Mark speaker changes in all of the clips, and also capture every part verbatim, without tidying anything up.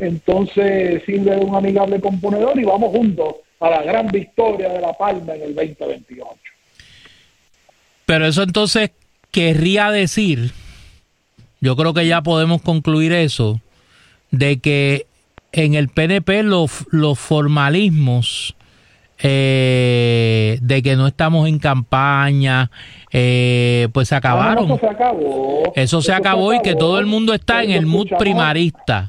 Speaker 1: entonces sirve de un amigable componedor y vamos juntos a la gran victoria de La Palma en el veinte veintiocho.
Speaker 2: Pero eso entonces querría decir, yo creo que ya podemos concluir eso, de que en el P N P los, los formalismos eh, de que no estamos en campaña, eh, pues se acabaron.
Speaker 1: No, no, eso se acabó.
Speaker 2: Eso se
Speaker 1: eso
Speaker 2: acabó
Speaker 1: se
Speaker 2: y que todo el mundo está en el mood primarista.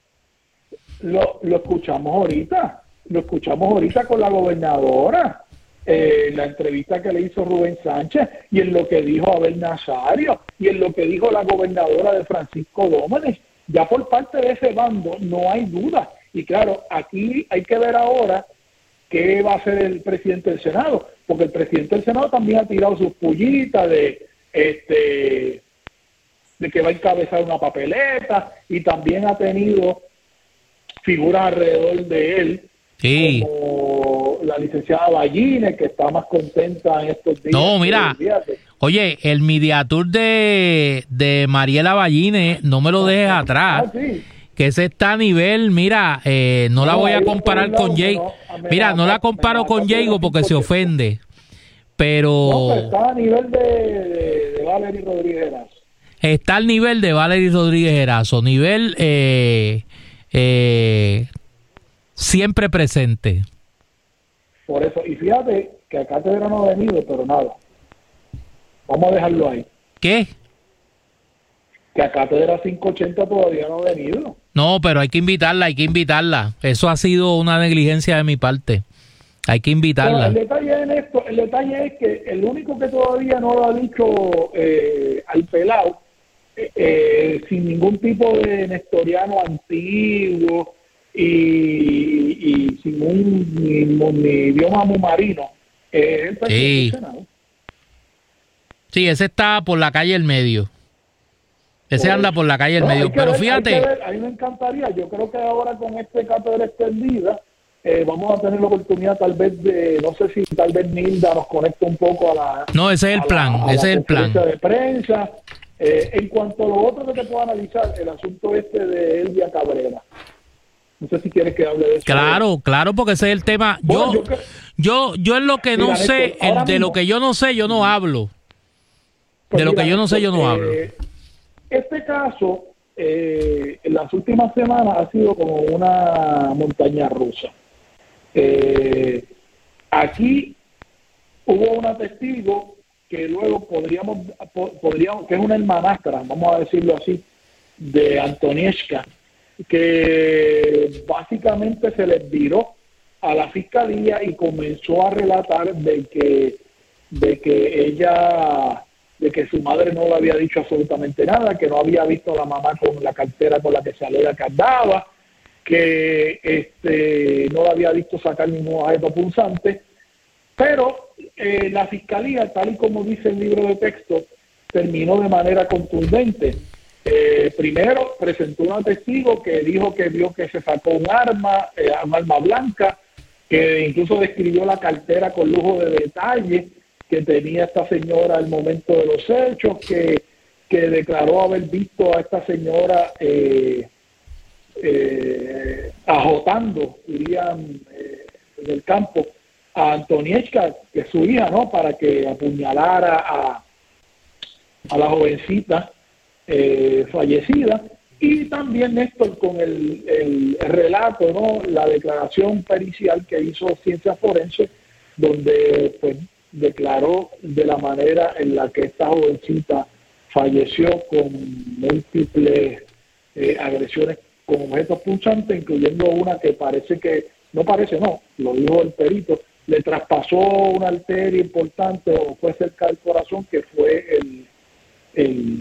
Speaker 1: Lo, lo escuchamos ahorita, lo escuchamos ahorita con la gobernadora, eh, la entrevista que le hizo Rubén Sánchez, y en lo que dijo Abel Nazario, y en lo que dijo la gobernadora de Francisco Dómenes. Ya por parte de ese bando no hay duda. Y claro, aquí hay que ver ahora qué va a hacer el presidente del Senado, porque el presidente del Senado también ha tirado sus pullitas de este de que va a encabezar una papeleta, y también ha tenido figuras alrededor de él,
Speaker 2: sí,
Speaker 1: como la licenciada Ballines, que está más contenta en estos días.
Speaker 2: No, mira, oye, el Mediatur de, de Mariela Ballines, no me lo dejes atrás.
Speaker 1: Ah, sí.
Speaker 2: Que ese está a nivel, mira, eh, no, no la voy a comparar con Jago. No, mira, no la comparo con Jago porque se ofende. Pero...
Speaker 1: No, pero está a nivel de, de, de Valery Rodríguez Erazo.
Speaker 2: Está al nivel de Valery Rodríguez Erazo. Nivel eh, eh, siempre presente.
Speaker 1: Por eso, y fíjate que acá te no ha venido, pero nada. Vamos a dejarlo ahí.
Speaker 2: ¿Qué?
Speaker 1: Que a Cátedra quinientos ochenta todavía no ha venido.
Speaker 2: No, pero hay que invitarla, hay que invitarla. Eso ha sido una negligencia de mi parte. Hay que invitarla.
Speaker 1: Bueno, el detalle en esto, el detalle es que el único que todavía no lo ha dicho eh, al pelado, eh, eh, sin ningún tipo de nestoriano antiguo y, y sin un ni, ni idioma muy marino, es el presidente
Speaker 2: sí.
Speaker 1: del Senado.
Speaker 2: Sí, ese está por la calle El Medio. Ese
Speaker 1: Por
Speaker 2: anda
Speaker 1: eso.
Speaker 2: por la calle El
Speaker 1: No,
Speaker 2: Medio. Pero
Speaker 1: ver,
Speaker 2: fíjate.
Speaker 1: Ver, a mí me encantaría. Yo creo que ahora con este Cátedra extendida eh, vamos a tener la oportunidad tal vez de, no sé si tal vez Nilda nos conecta un poco a la...
Speaker 2: No, ese es el plan,
Speaker 1: la,
Speaker 2: ese es el plan.
Speaker 1: de prensa. Eh, en cuanto a lo otro que te puedo analizar, el asunto este de Elvia Cabrera. No sé si quieres que hable de eso.
Speaker 2: Claro, claro, porque ese es el tema. Bueno, yo, yo, yo, yo en lo que no mira, sé, Néstor, el, de mismo, lo que yo no sé, yo no hablo.
Speaker 1: Pues
Speaker 2: de lo
Speaker 1: mira,
Speaker 2: que yo no sé, yo no
Speaker 1: eh,
Speaker 2: hablo.
Speaker 1: Este caso, eh, en las últimas semanas ha sido como una montaña rusa. Eh, aquí hubo una testigo que luego podríamos, podríamos, que es una hermanastra, vamos a decirlo así, de Antonieshka, que básicamente se les viró a la fiscalía y comenzó a relatar de que, de que ella... de que su madre no le había dicho absolutamente nada, que no había visto a la mamá con la cartera con la que se alega que andaba, que este, no la había visto sacar ningún objeto punzante, pero eh, la fiscalía, tal y como dice el libro de texto, terminó de manera contundente. Eh, primero presentó un testigo que dijo que vio que se sacó un arma, eh, un arma blanca, que incluso describió la cartera con lujo de detalle que tenía esta señora al momento de los hechos, que, que declaró haber visto a esta señora eh, eh, ajotando, dirían eh, en el campo, a Antonieshka, que es su hija, ¿no?, para que apuñalara a, a la jovencita eh, fallecida. Y también Néstor con el, el, el relato, ¿no?, la declaración pericial que hizo Ciencias Forenses, donde pues declaró de la manera en la que esta jovencita falleció con múltiples eh, agresiones con objetos punzantes, incluyendo una que parece que, no parece, no, lo dijo el perito, le traspasó una arteria importante o fue cerca del corazón, que fue el, el,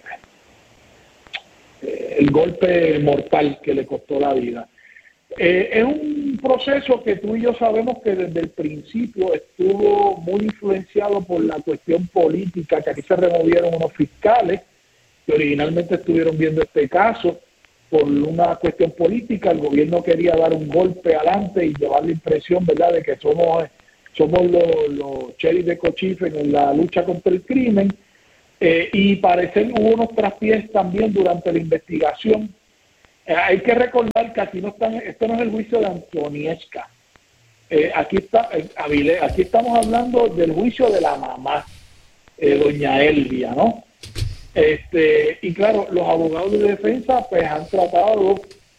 Speaker 1: eh, el golpe mortal que le costó la vida. Eh, es un proceso que tú y yo sabemos que desde el principio estuvo muy influenciado por la cuestión política, que aquí se removieron unos fiscales que originalmente estuvieron viendo este caso por una cuestión política. El gobierno quería dar un golpe adelante y llevar la impresión, ¿verdad?, de que somos, somos los, los sheriff de Cochise en la lucha contra el crimen, eh, y parece que hubo unos traspiés también durante la investigación Eh, hay que recordar que aquí no están, esto no es el juicio de Antoniesca. Eh, aquí está, eh, Avilés, aquí estamos hablando del juicio de la mamá, eh, doña Elvia, ¿no? Este, y claro, los abogados de defensa pues han tratado,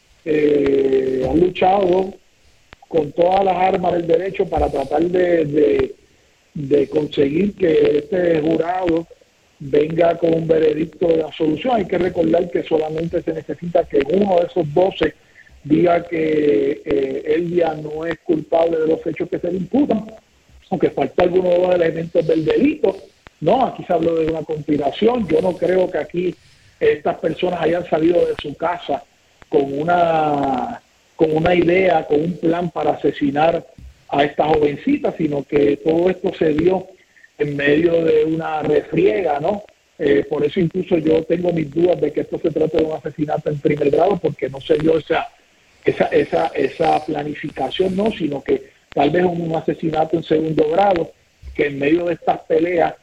Speaker 1: eh, han luchado con todas las armas del derecho para tratar de, de, de conseguir que este jurado venga con un veredicto de absolución. Hay que recordar que solamente se necesita que uno de esos doce diga que eh, Elvia no es culpable de los hechos que se le imputan, aunque falta alguno de los elementos del delito. No, aquí se habló de una conspiración. Yo no creo que aquí estas personas hayan salido de su casa con una con una idea, con un plan para asesinar a esta jovencita, sino que todo esto se dio en medio de una refriega, ¿no? Eh, por eso incluso yo tengo mis dudas de que esto se trate de un asesinato en primer grado, porque no se dio esa esa esa esa planificación, no, sino que tal vez un asesinato en segundo grado, que en medio de estas peleas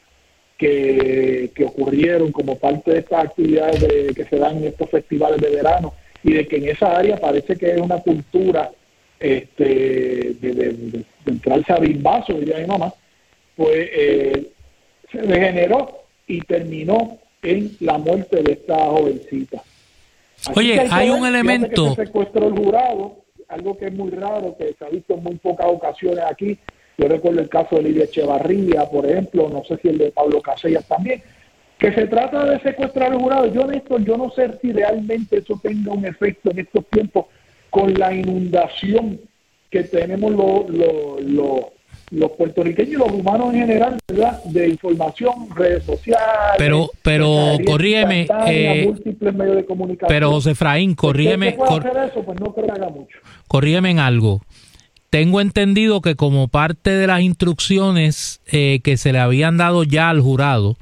Speaker 1: que, que ocurrieron como parte de estas actividades de, que se dan en estos festivales de verano, y de que en esa área parece que es una cultura este, de, de, de, de entrarse a bimbazo, diría mi mamá, pues eh, se degeneró y terminó en la muerte de esta jovencita. Así
Speaker 2: Oye, hay, hay un ver, elemento...
Speaker 1: Que se secuestró el jurado, algo que es muy raro, que se ha visto en muy pocas ocasiones aquí. Yo recuerdo el caso de Lidia Echevarría, por ejemplo, no sé si el de Pablo Casellas también, que se trata de secuestrar al jurado. Yo, Néstor, yo no sé si realmente eso tenga un efecto en estos tiempos con la inundación que tenemos los lo, lo, los puertorriqueños y los humanos en general, ¿verdad? De información, redes sociales.
Speaker 2: Pero, pero, corrígeme. Eh,
Speaker 1: múltiples medios de comunicación.
Speaker 2: Pero, José Efraín, corrígeme.
Speaker 1: Cor hacer eso? Pues no creo que haga mucho.
Speaker 2: Corrígeme en algo. Tengo entendido que como parte de las instrucciones eh, que se le habían dado ya al jurado,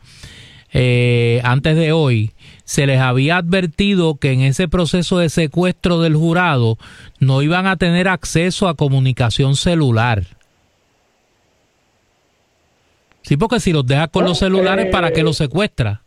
Speaker 2: eh, antes de hoy, se les había advertido que en ese proceso de secuestro del jurado no iban a tener acceso a comunicación celular. Sí, porque si los dejas con los celulares, eh, ¿para qué los secuestra?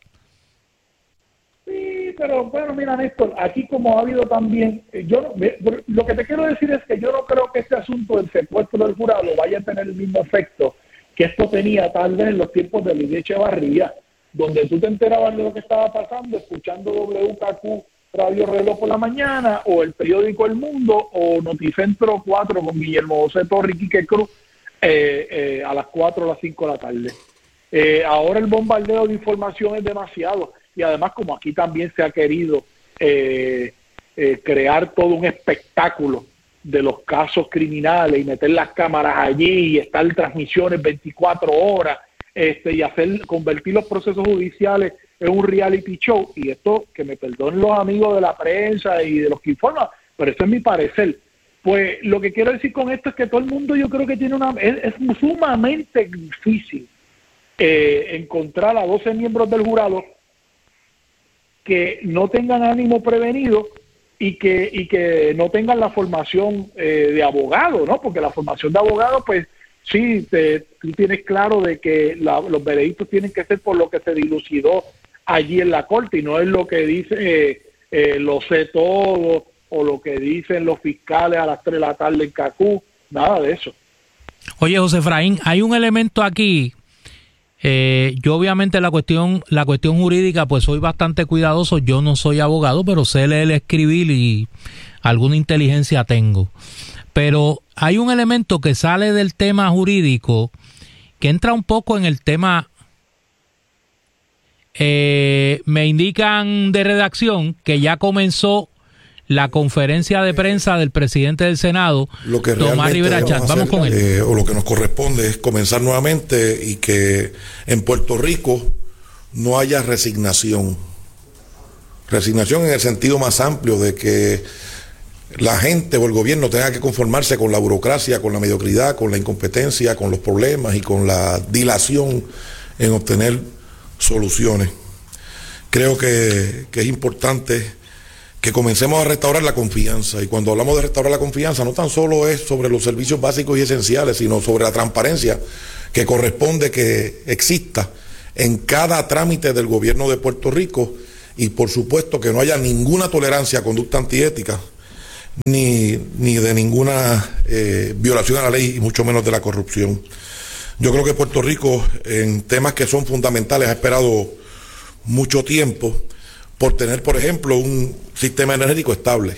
Speaker 1: Sí, pero bueno, mira, Néstor, aquí como ha habido también, yo lo que te quiero decir es que yo no creo que este asunto del secuestro del jurado vaya a tener el mismo efecto que esto tenía tal vez en los tiempos de Lidia Echevarría, donde tú te enterabas de lo que estaba pasando escuchando W K Q Radio Reloj por la mañana, o el periódico El Mundo, o Noticentro cuatro con Guillermo José Torres y Quique Cruz eh, eh, a las cuatro o las cinco de la tarde. Eh, ahora el bombardeo de información es demasiado, y además como aquí también se ha querido eh, eh, crear todo un espectáculo de los casos criminales y meter las cámaras allí y estar transmisiones veinticuatro horas, Este, y hacer convertir los procesos judiciales en un reality show, y esto, que me perdonen los amigos de la prensa y de los que informan, pero eso es mi parecer. Pues lo que quiero decir con esto es que todo el mundo, yo creo que tiene una es, es sumamente difícil eh, encontrar a doce miembros del jurado que no tengan ánimo prevenido y que y que no tengan la formación eh, de abogado, ¿no? Porque la formación de abogado, pues sí, te, tú tienes claro de que la, los veredictos tienen que ser por lo que se dilucidó allí en la corte, y no es lo que dice eh, eh, lo sé todo, o lo que dicen los fiscales a las tres de la tarde en Cacú, nada de eso.
Speaker 2: Oye, José Efraín, hay un elemento aquí. Eh, yo obviamente la cuestión la cuestión jurídica, pues soy bastante cuidadoso. Yo no soy abogado, pero sé leer, escribir y alguna inteligencia tengo. Pero hay un elemento que sale del tema jurídico que entra un poco en el tema. Eh, me indican de redacción que ya comenzó la conferencia de prensa del presidente del Senado,
Speaker 3: lo que
Speaker 2: Tomás Rivera Chatz. Vamos con él.
Speaker 3: Eh, o lo que nos corresponde es comenzar nuevamente y que en Puerto Rico no haya resignación. Resignación en el sentido más amplio de que la gente o el gobierno tenga que conformarse con la burocracia, con la mediocridad, con la incompetencia, con los problemas y con la dilación en obtener soluciones. Creo que, que es importante que comencemos a restaurar la confianza, y cuando hablamos de restaurar la confianza no tan solo es sobre los servicios básicos y esenciales, sino sobre la transparencia que corresponde que exista en cada trámite del gobierno de Puerto Rico y por supuesto que no haya ninguna tolerancia a conducta antiética, ni, ni de ninguna eh, violación a la ley, y mucho menos de la corrupción. Yo creo que Puerto Rico, en temas que son fundamentales, ha esperado mucho tiempo por tener, por ejemplo, un sistema energético estable.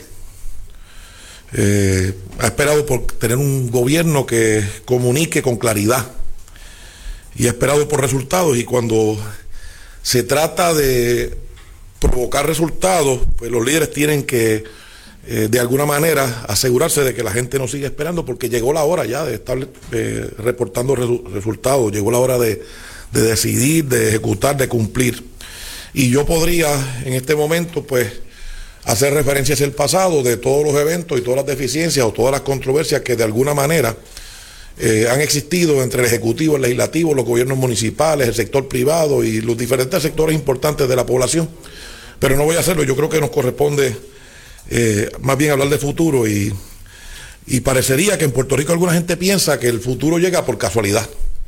Speaker 3: Eh, ha esperado por tener un gobierno que comunique con claridad, y ha esperado por resultados, y cuando se trata de provocar resultados, pues los líderes tienen que eh, de alguna manera asegurarse de que la gente no siga esperando, porque llegó la hora ya de estar eh, reportando resu resultados, llegó la hora de, de decidir, de ejecutar, de cumplir. Y yo podría en este momento pues hacer referencias al pasado de todos los eventos y todas las deficiencias o todas las controversias que de alguna manera eh, han existido entre el Ejecutivo, el Legislativo, los gobiernos municipales, el sector privado y los diferentes sectores importantes de la población. Pero no voy a hacerlo, yo creo que nos corresponde eh, más bien hablar de futuro, y, y parecería que en Puerto Rico alguna gente piensa que el futuro llega por casualidad.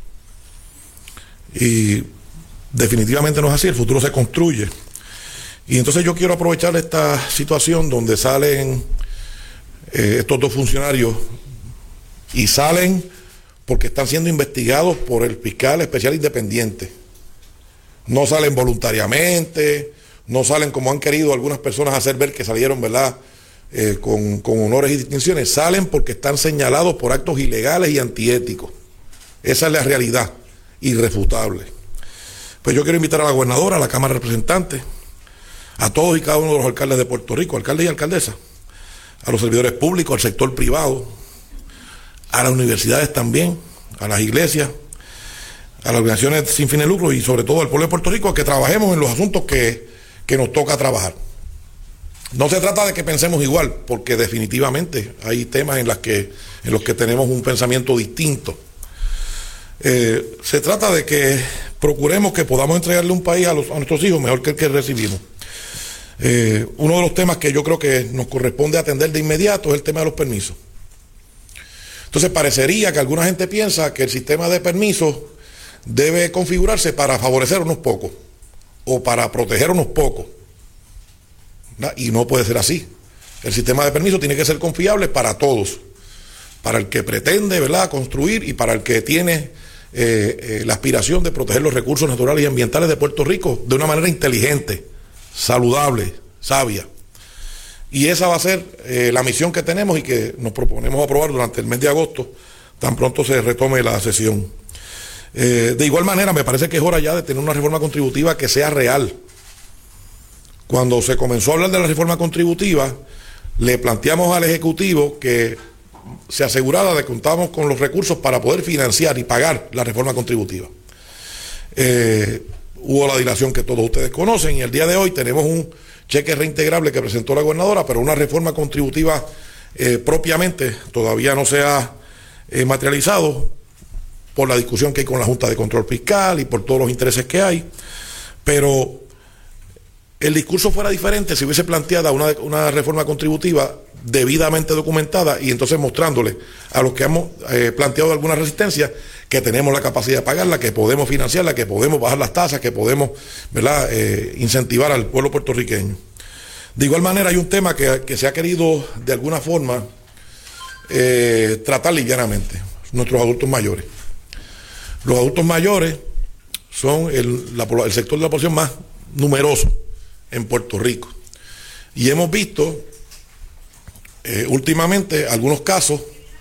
Speaker 3: Y definitivamente no es así, el futuro se construye. Y entonces yo quiero aprovechar esta situación donde salen eh, estos dos funcionarios, y salen porque están siendo investigados por el fiscal especial independiente. No salen voluntariamente, no salen como han querido algunas personas hacer ver que salieron, ¿verdad?, eh, con, con honores y distinciones. Salen porque están señalados por actos ilegales y antiéticos. Esa es la realidad, irrefutable. Pues yo quiero invitar a la gobernadora, a la Cámara de Representantes, a todos y cada uno de los alcaldes de Puerto Rico, alcaldes y alcaldesas, a los servidores públicos, al sector privado, a las universidades también, a las iglesias, a las organizaciones sin fines de lucro y sobre todo al pueblo de Puerto Rico, a que trabajemos en los asuntos que, que nos toca trabajar. No se trata de que pensemos igual, porque definitivamente hay temas en, las que, en los que tenemos un pensamiento distinto. Eh, se trata de que procuremos que podamos entregarle un país a, los, a nuestros hijos mejor que el que recibimos. Eh, uno de los temas que yo creo que nos corresponde atender de inmediato es el tema de los permisos. Entonces parecería que alguna gente piensa que el sistema de permisos debe configurarse para favorecer a unos pocos o para proteger a unos pocos, ¿verdad? Y no puede ser así. El sistema de permisos tiene que ser confiable para todos, para el que pretende, ¿verdad?, construir, y para el que tiene eh, eh, la aspiración de proteger los recursos naturales y ambientales de Puerto Rico de una manera inteligente, saludable, sabia. Y esa va a ser eh, la misión que tenemos y que nos proponemos aprobar durante el mes de agosto, tan pronto se retome la sesión. Eh, de igual manera, me parece que es hora ya de tener una reforma contributiva que sea real. Cuando se comenzó a hablar de la reforma contributiva, le planteamos al Ejecutivo que se asegurara de que contábamos con los recursos para poder financiar y pagar la reforma contributiva. Eh, hubo la dilación que todos ustedes conocen, y el día de hoy tenemos un cheque reintegrable que presentó la gobernadora, pero una reforma contributiva eh, propiamente todavía no se ha eh, materializado por la discusión que hay con la Junta de Control Fiscal y por todos los intereses que hay. Pero el discurso fuera diferente si hubiese planteada una, una reforma contributiva debidamente documentada, y entonces mostrándole a los que hemos eh, planteado alguna resistencia que tenemos la capacidad de pagarla, que podemos financiarla, que podemos bajar las tasas, que podemos, ¿verdad?, eh, incentivar al pueblo puertorriqueño. De igual manera, hay un tema que, que se ha querido de alguna forma eh, tratar livianamente: nuestros adultos mayores. Los adultos mayores son el, la, el sector de la población más numeroso en Puerto Rico, y hemos visto eh, últimamente algunos casos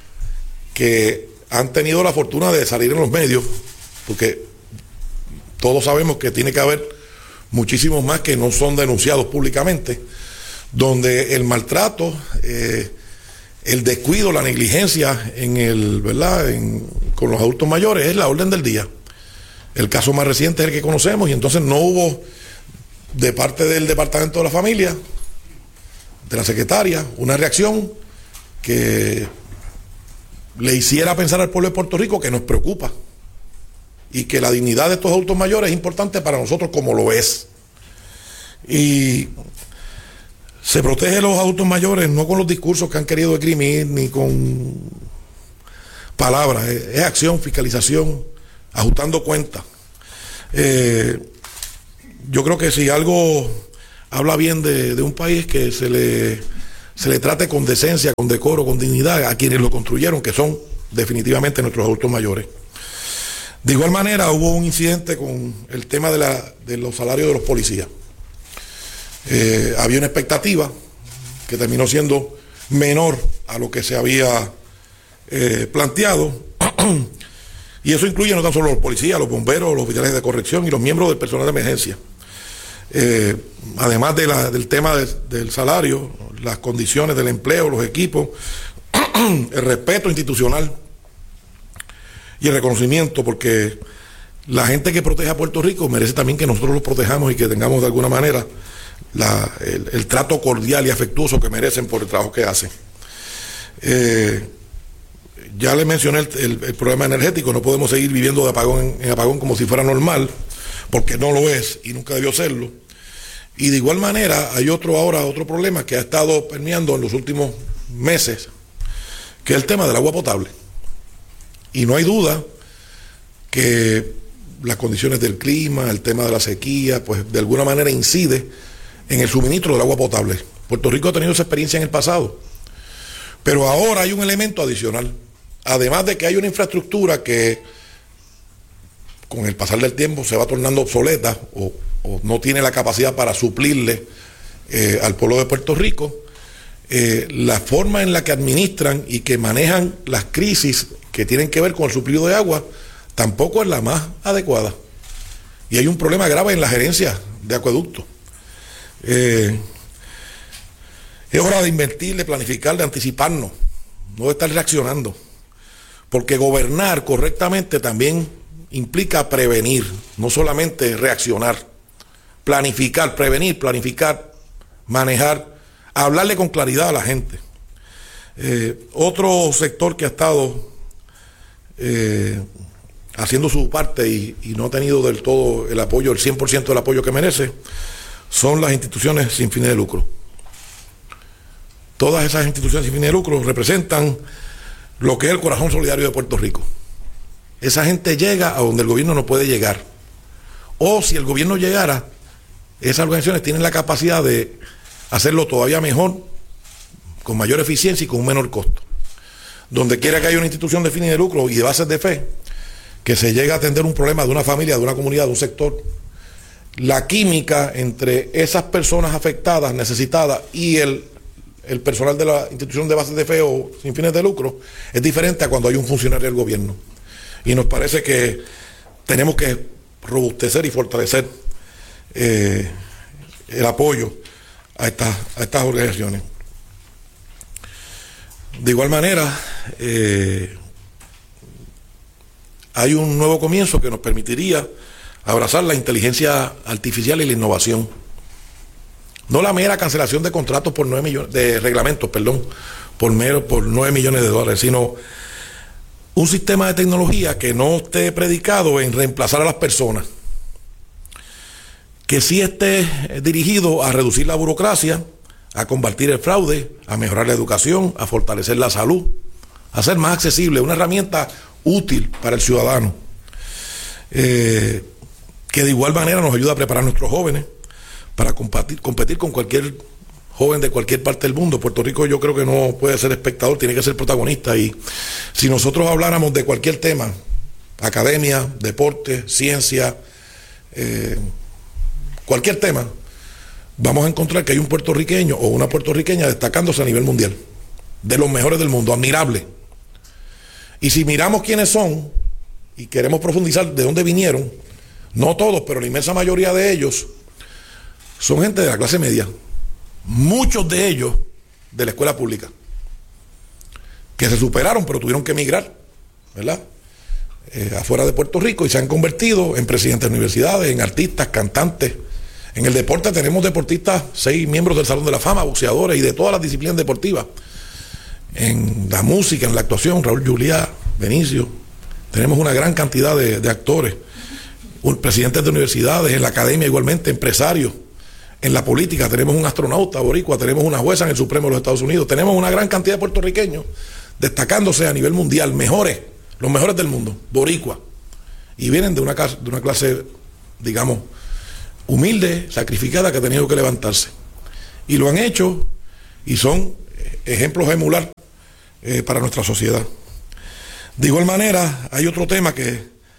Speaker 3: que han tenido la fortuna de salir en los medios, porque todos sabemos que tiene que haber muchísimos más que no son denunciados públicamente, donde el maltrato, eh, el descuido, la negligencia en el, ¿verdad?, en, con los adultos mayores es la orden del día. El caso más reciente es el que conocemos, y entonces no hubo de parte del Departamento de la Familia, de la secretaria, una reacción que le hiciera pensar al pueblo de Puerto Rico que nos preocupa y que la dignidad de estos adultos mayores es importante para nosotros, como lo es. Y se protege a los adultos mayores no con los discursos que han querido esgrimir ni con palabras, es, es acción, fiscalización, ajustando cuentas. Eh, yo creo que si algo habla bien de, de un país que se le, se le trate con decencia, con decoro, con dignidad a quienes lo construyeron, que son definitivamente nuestros adultos mayores. De igual manera, hubo un incidente con el tema de, la, de los salarios de los policías. Eh, había una expectativa que terminó siendo menor a lo que se había eh, planteado, y eso incluye no tan solo los policías, los bomberos, los oficiales de corrección y los miembros del personal de emergencia. Eh, además de la, del tema de, del salario, las condiciones del empleo, los equipos, el respeto institucional y el reconocimiento, porque la gente que protege a Puerto Rico merece también que nosotros los protejamos y que tengamos de alguna manera la, el, el trato cordial y afectuoso que merecen por el trabajo que hacen. Eh, ya les mencioné el, el, el problema energético. No podemos seguir viviendo de apagón en, en apagón como si fuera normal, porque no lo es y nunca debió serlo. Y de igual manera hay otro ahora, otro problema que ha estado permeando en los últimos meses, que es el tema del agua potable. Y no hay duda que las condiciones del clima, el tema de la sequía, pues de alguna manera incide en el suministro del agua potable. Puerto Rico ha tenido esa experiencia en el pasado, pero ahora hay un elemento adicional. Además de que hay una infraestructura que con el pasar del tiempo se va tornando obsoleta o, o no tiene la capacidad para suplirle eh, al pueblo de Puerto Rico, eh, la forma en la que administran y que manejan las crisis que tienen que ver con el suplido de agua tampoco es la más adecuada. Y hay un problema grave en la gerencia de acueductos. Eh, es hora de invertir, de planificar, de anticiparnos, no de estar reaccionando. Porque gobernar correctamente también implica prevenir, no solamente reaccionar. Planificar, prevenir, planificar, manejar, hablarle con claridad a la gente. Eh, otro sector que ha estado eh, haciendo su parte y, y no ha tenido del todo el apoyo, el cien por ciento del apoyo que merece, son las instituciones sin fines de lucro. Todas esas instituciones sin fines de lucro representan lo que es el corazón solidario de Puerto Rico. Esa gente llega a donde el gobierno no puede llegar. O si el gobierno llegara, esas organizaciones tienen la capacidad de hacerlo todavía mejor, con mayor eficiencia y con un menor costo. Donde quiera que haya una institución de fines de lucro y de bases de fe, que se llegue a atender un problema de una familia, de una comunidad, de un sector, la química entre esas personas afectadas, necesitadas, y el el personal de la institución de bases de fe o sin fines de lucro es diferente a cuando hay un funcionario del gobierno. Y nos parece que tenemos que robustecer y fortalecer eh, el apoyo a estas, a estas organizaciones. De igual manera, eh, hay un nuevo comienzo que nos permitiría abrazar la inteligencia artificial y la innovación. No la mera cancelación de contratos por nueve millones, de reglamentos, perdón, por mero, por nueve millones de dólares, sino un sistema de tecnología que no esté predicado en reemplazar a las personas, que sí esté dirigido a reducir la burocracia, a combatir el fraude, a mejorar la educación, a fortalecer la salud, a hacer más accesible, una herramienta útil para el ciudadano, eh, que de igual manera nos ayuda a preparar a nuestros jóvenes para competir, competir con cualquier joven de cualquier parte del mundo. Puerto Rico yo creo que no puede ser espectador, tiene que ser protagonista. Y si nosotros habláramos de cualquier tema, academia, deporte, ciencia, eh, cualquier tema, vamos a encontrar que hay un puertorriqueño o una puertorriqueña destacándose a nivel mundial, de los mejores del mundo, admirable. Y si miramos quiénes son y queremos profundizar de dónde vinieron, no todos, pero la inmensa mayoría de ellos son gente de la clase media, muchos de ellos de la escuela pública, que se superaron pero tuvieron que emigrar, ¿verdad? Eh, afuera de Puerto Rico, y se han convertido en presidentes de universidades, en artistas, cantantes. En el deporte tenemos deportistas, seis miembros del Salón de la Fama, boxeadores y de todas las disciplinas deportivas. En la música, en la actuación, Raúl Juliá, Benicio, tenemos una gran cantidad de, de actores, presidentes de universidades, en la academia igualmente, empresarios. En la política tenemos un astronauta boricua, tenemos una jueza en el Supremo de los Estados Unidos, tenemos una gran cantidad de puertorriqueños destacándose a nivel mundial, mejores, los mejores del mundo, boricua, y vienen de una, de una clase, digamos, humilde, sacrificada, que ha tenido que levantarse. Y lo han hecho y son ejemplos a emular eh, para nuestra sociedad. De igual manera, hay otro tema que,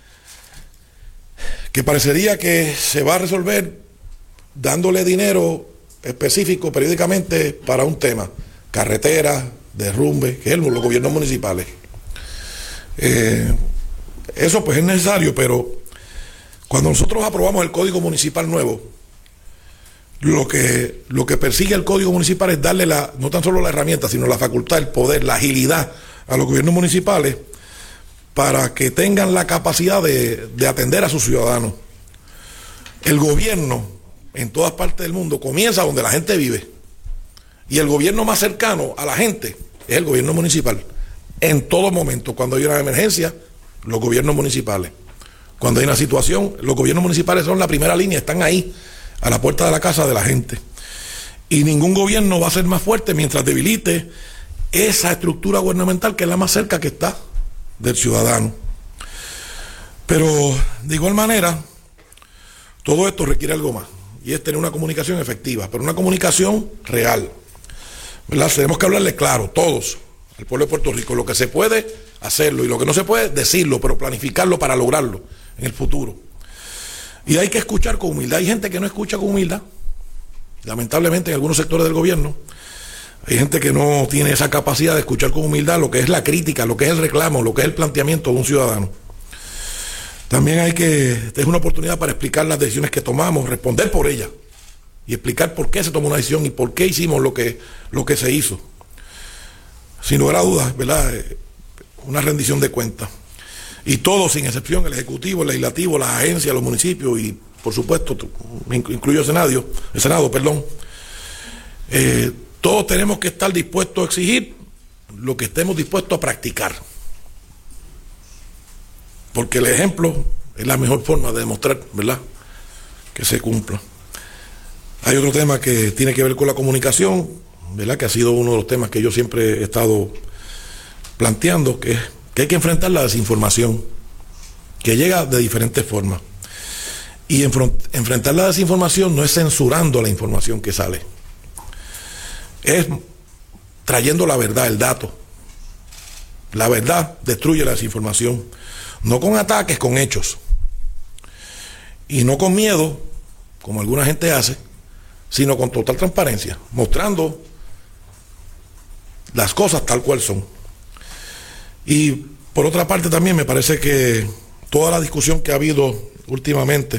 Speaker 3: que parecería que se va a resolver dándole dinero específico periódicamente para un tema, carreteras, derrumbe, que es los gobiernos municipales. Eh, eso pues es necesario, pero cuando nosotros aprobamos el Código Municipal nuevo, lo que, lo que persigue el Código Municipal es darle la, no tan solo la herramienta, sino la facultad, el poder, la agilidad a los gobiernos municipales para que tengan la capacidad de, de atender a sus ciudadanos. El gobierno en todas partes del mundo comienza donde la gente vive, y el gobierno más cercano a la gente es el gobierno municipal. En todo momento, cuando hay una emergencia, los gobiernos municipales. Cuando hay una situación, los gobiernos municipales son la primera línea, están ahí, a la puerta de la casa de la gente. Y ningún gobierno va a ser más fuerte mientras debilite esa estructura gubernamental que es la más cerca que está del ciudadano. Pero, de igual manera, todo esto requiere algo más, y es tener una comunicación efectiva, pero una comunicación real, ¿verdad? Tenemos que hablarle claro, todos, al pueblo de Puerto Rico, lo que se puede hacerlo y lo que no se puede decirlo, pero planificarlo para lograrlo en el futuro. Y hay que escuchar con humildad. Hay gente que no escucha con humildad, lamentablemente en algunos sectores del gobierno. Hay gente que no tiene esa capacidad de escuchar con humildad lo que es la crítica, lo que es el reclamo, lo que es el planteamiento de un ciudadano. También hay que tener una oportunidad para explicar las decisiones que tomamos, responder por ellas y explicar por qué se tomó una decisión y por qué hicimos lo que, lo que se hizo. Sin lugar a dudas, ¿verdad? Una rendición de cuentas. Y todos, sin excepción, el Ejecutivo, el Legislativo, las agencias, los municipios y, por supuesto, incluyo el Senado, el Senado, perdón, eh, todos tenemos que estar dispuestos a exigir lo que estemos dispuestos a practicar. Porque el ejemplo es la mejor forma de demostrar, ¿verdad?, que se cumpla. Hay otro tema que tiene que ver con la comunicación, ¿verdad?, que ha sido uno de los temas que yo siempre he estado planteando, que es que hay que enfrentar la desinformación, que llega de diferentes formas. Y enfrentar la desinformación no es censurando la información que sale, es trayendo la verdad, el dato. La verdad destruye la desinformación, no con ataques, con hechos. Y no con miedo, como alguna gente hace, sino con total transparencia, mostrando las cosas tal cual son. Y por otra parte también me parece que toda la discusión que ha habido últimamente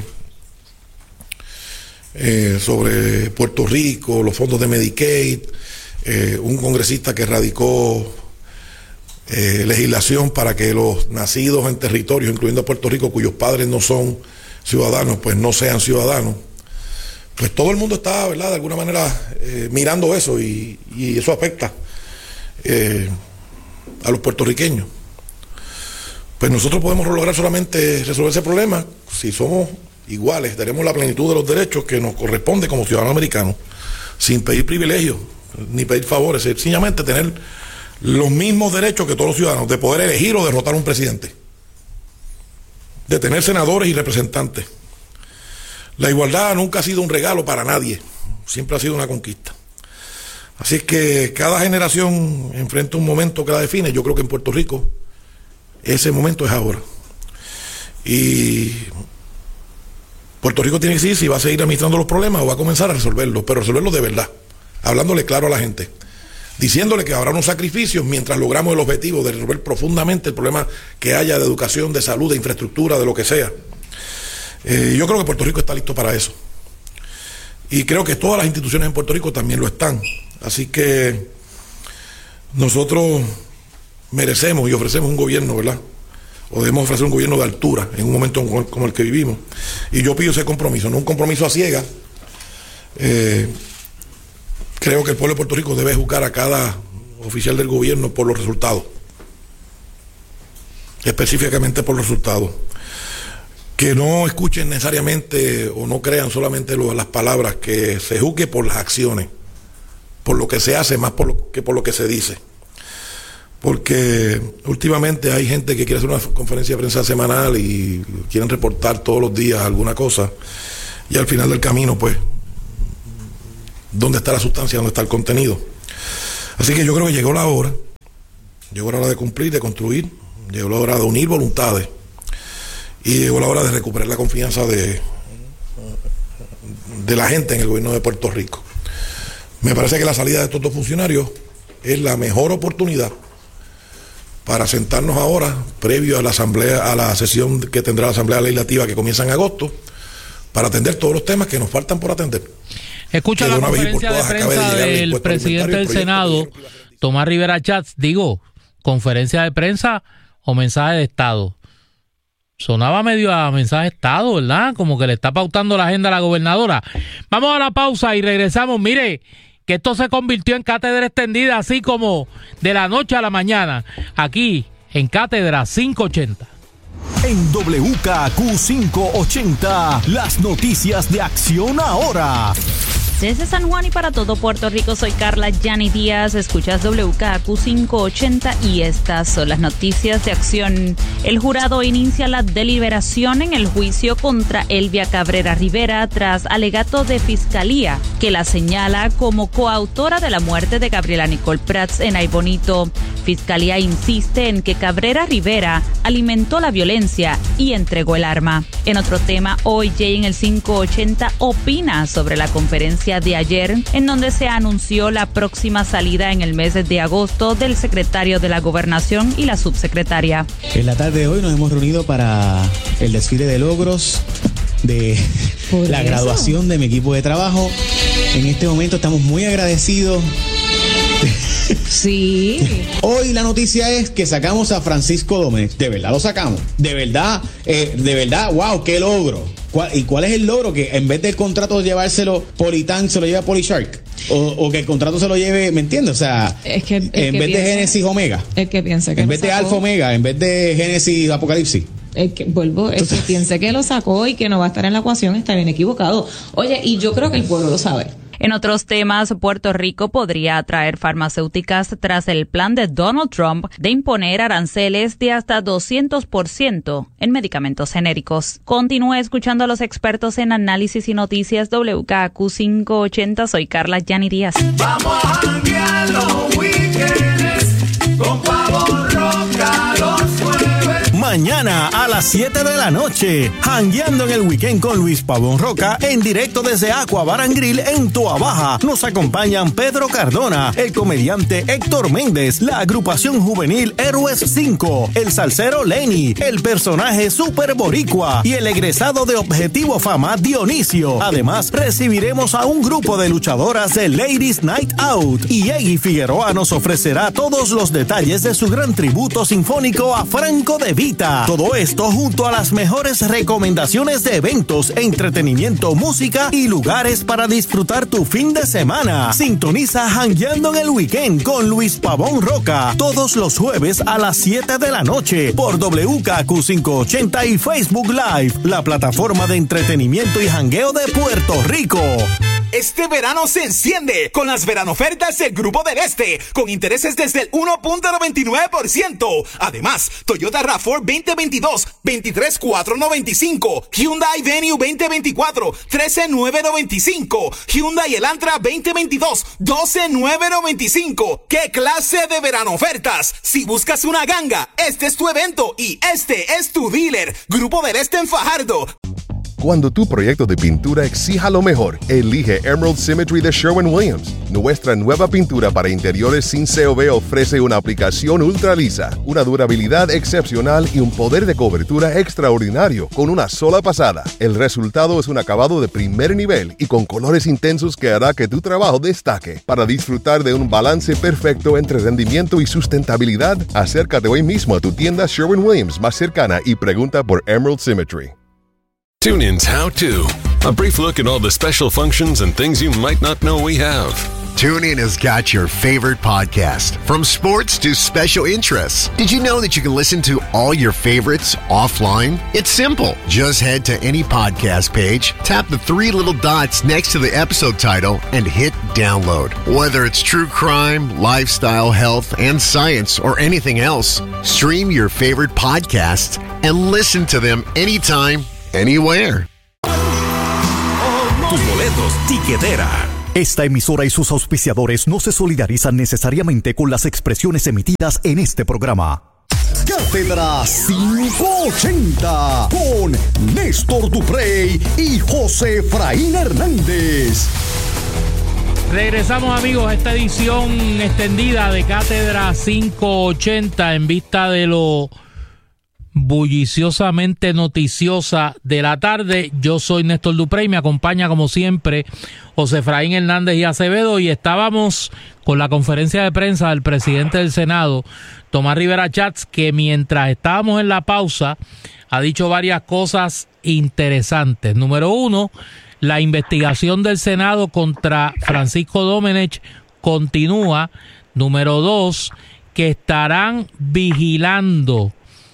Speaker 3: eh, sobre Puerto Rico, los fondos de Medicaid, eh, un congresista que radicó eh, legislación para que los nacidos en territorios, incluyendo Puerto Rico, cuyos padres no son ciudadanos, pues no sean ciudadanos, pues todo el mundo está, ¿verdad?, de alguna manera eh, mirando eso, y, y eso afecta eh, a los puertorriqueños. Pues nosotros podemos lograr solamente resolver ese problema si somos iguales, tenemos la plenitud de los derechos que nos corresponde como ciudadanos americanos, sin pedir privilegios ni pedir favores, sencillamente tener los mismos derechos que todos los ciudadanos, de poder elegir o derrotar a un presidente, de tener senadores y representantes. La igualdad nunca ha sido un regalo para nadie, siempre ha sido una conquista. Así es que cada generación enfrenta un momento que la define. Yo creo que en Puerto Rico ese momento es ahora. Y Puerto Rico tiene que decidir si va a seguir administrando los problemas o va a comenzar a resolverlos, pero resolverlos de verdad, hablándole claro a la gente, diciéndole que habrá unos sacrificios mientras logramos el objetivo de resolver profundamente el problema que haya de educación, de salud, de infraestructura, de lo que sea. Eh, yo creo que Puerto Rico está listo para eso. Y creo que todas las instituciones en Puerto Rico también lo están. Así que nosotros merecemos y ofrecemos un gobierno, ¿verdad? O debemos ofrecer un gobierno de altura en un momento como el que vivimos. Y yo pido ese compromiso, no un compromiso a ciegas. Eh, creo que el pueblo de Puerto Rico debe juzgar a cada oficial del gobierno por los resultados. Específicamente por los resultados. Que no escuchen necesariamente o no crean solamente lo, las palabras, que se juzgue por las acciones, por lo que se hace más por lo, que por lo que se dice. Porque últimamente hay gente que quiere hacer una conferencia de prensa semanal y quieren reportar todos los días alguna cosa, y al final del camino, pues, dónde está la sustancia, dónde está el contenido. Así que yo creo que llegó la hora, llegó la hora de cumplir, de construir, llegó la hora de unir voluntades y llegó la hora de recuperar la confianza de, de la gente en el gobierno de Puerto Rico. Me parece que la salida de estos dos funcionarios es la mejor oportunidad para sentarnos ahora, previo a la asamblea, a la sesión que tendrá la Asamblea Legislativa que comienza en agosto, para atender todos los temas que nos faltan por atender.
Speaker 2: Escucha la conferencia de prensa del presidente del Senado, Tomás Rivera Chats, digo, conferencia de prensa o mensaje de Estado. Sonaba medio a mensaje de Estado, ¿verdad? Como que le está pautando la agenda a la gobernadora. Vamos a la pausa y regresamos. Mire, que esto se convirtió en cátedra extendida, así como de la noche a la mañana, aquí en Cátedra quinientos ochenta.
Speaker 4: En W K Q quinientos ochenta, las noticias de Acción Ahora.
Speaker 5: Desde San Juan y para todo Puerto Rico, soy Carla Yani Díaz. Escuchas W K Q quinientos ochenta y estas son las noticias de Acción. El jurado inicia la deliberación en el juicio contra Elvia Cabrera Rivera tras alegato de fiscalía que la señala como coautora de la muerte de Gabriela Nicole Prats en Aybonito. Fiscalía insiste en que Cabrera Rivera alimentó la violencia y entregó el arma. En otro tema, hoy Jay en el quinientos ochenta opina sobre la conferencia de ayer, en donde se anunció la próxima salida en el mes de agosto del secretario de la Gobernación y la subsecretaria.
Speaker 6: En la tarde de hoy nos hemos reunido para el desfile de logros de Por la eso. graduación de mi equipo de trabajo. En este momento estamos muy agradecidos.
Speaker 7: Sí.
Speaker 6: Hoy la noticia es que sacamos a Francisco Domínguez. De verdad lo sacamos. De verdad, eh, de verdad, wow, qué logro. ¿Cuál, ¿Y cuál es el logro? Que en vez del contrato llevárselo Politán, se lo lleva Polishark. O, o que el contrato se lo lleve, ¿me entiendes? O sea,
Speaker 7: es que,
Speaker 6: en
Speaker 7: que
Speaker 6: vez
Speaker 7: piensa,
Speaker 6: de Génesis Omega.
Speaker 7: El que piensa que
Speaker 6: En vez
Speaker 7: de
Speaker 6: Alfa Omega, en vez de Génesis Apocalipsis.
Speaker 7: El que, vuelvo, el que piense que lo sacó y que no va a estar en la ecuación está bien equivocado. Oye, y yo creo que el pueblo lo sabe.
Speaker 5: En otros temas, Puerto Rico podría atraer farmacéuticas tras el plan de Donald Trump de imponer aranceles de hasta doscientos por ciento en medicamentos genéricos. Continúe escuchando a los expertos en análisis y noticias W K Q quinientos ochenta. Soy Carla Yani Díaz.
Speaker 8: Vamos a janguear los weekends con Pavón Roca los jueves.
Speaker 4: Mañana a las siete de la noche, jangueando en el weekend con Luis Pavón Roca, en directo desde Aqua Bar and Grill en Toa Baja. Nos acompañan Pedro Cardona, el comediante Héctor Méndez, la agrupación juvenil Héroes cinco, el salsero Lenny, el personaje Super Boricua y el egresado de Objetivo Fama Dionisio. Además, recibiremos a un grupo de luchadoras de Ladies Night Out y Eggy Figueroa nos ofrecerá todos los detalles de su gran tributo sinfónico a Franco De Vita. Todo esto junto a las mejores recomendaciones de eventos, entretenimiento, música y lugares para disfrutar tu fin de semana. Sintoniza Jangueando en el Weekend con Luis Pavón Roca todos los jueves a las siete de la noche por W K Q quinientos ochenta y Facebook Live, la plataforma de entretenimiento y jangueo de Puerto Rico.
Speaker 9: Este verano se enciende con las veranofertas del Grupo del Este, con intereses desde el uno punto noventa y nueve por ciento. Además, Toyota RAV cuatro veinte veintidós, veintitrés mil cuatrocientos noventa y cinco, Hyundai Venue veinte veinticuatro, trece mil novecientos noventa y cinco, Hyundai Elantra veinte veintidós, doce mil novecientos noventa y cinco. ¡Qué clase de veranofertas! Si buscas una ganga, este es tu evento y este es tu dealer. Grupo del Este en Fajardo.
Speaker 10: Cuando tu proyecto de pintura exija lo mejor, elige Emerald Symmetry de Sherwin-Williams. Nuestra nueva pintura para interiores sin C O V ofrece una aplicación ultra lisa, una durabilidad excepcional y un poder de cobertura extraordinario con una sola pasada. El resultado es un acabado de primer nivel y con colores intensos que hará que tu trabajo destaque. Para disfrutar de un balance perfecto entre rendimiento y sustentabilidad, acércate hoy mismo a tu tienda Sherwin-Williams más cercana y pregunta por Emerald Symmetry.
Speaker 11: TuneIn's How To. A brief look at all the special functions and things you might not know we have.
Speaker 12: TuneIn has got your favorite podcast, from sports to special interests. Did you know that you can listen to all your favorites offline? It's simple. Just head to any podcast page, tap the three little dots next to the episode title, and hit download. Whether it's true crime, lifestyle, health, and science, or anything else, stream your favorite podcasts and listen to them anytime, anywhere.
Speaker 13: tus boletos. Tiquetera.
Speaker 14: Esta emisora y sus auspiciadores no se solidarizan necesariamente con las expresiones emitidas en este programa.
Speaker 15: Cátedra quinientos ochenta con Néstor Duprey y José Efraín Hernández.
Speaker 2: Regresamos, amigos, a esta edición extendida de Cátedra quinientos ochenta en vista de lo bulliciosamente noticiosa de la tarde. Yo soy Néstor Duprey, me acompaña como siempre José Efraín Hernández y Acevedo, y estábamos con la conferencia de prensa del presidente del Senado, Tomás Rivera Schatz, que mientras estábamos en la pausa ha dicho varias cosas interesantes. Número uno, la investigación del Senado contra Francisco Domenech continúa. Número dos, que estarán vigilando